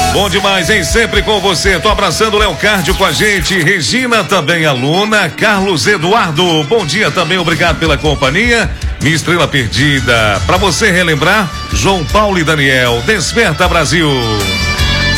Bom demais, hein? Sempre com você. Tô abraçando o Leocárdio com a gente. Regina também, aluna. Carlos Eduardo, bom dia também. Obrigado pela companhia. Minha estrela perdida. Pra você relembrar, João Paulo e Daniel. Desperta, Brasil.